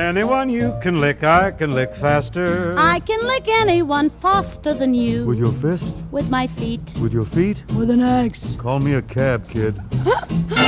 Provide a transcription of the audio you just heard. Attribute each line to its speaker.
Speaker 1: Anyone you can lick, I can lick faster.
Speaker 2: I can lick anyone faster than you.
Speaker 1: With your fist?
Speaker 2: With my feet.
Speaker 1: With your feet?
Speaker 2: With an axe.
Speaker 1: Call me a cab, kid.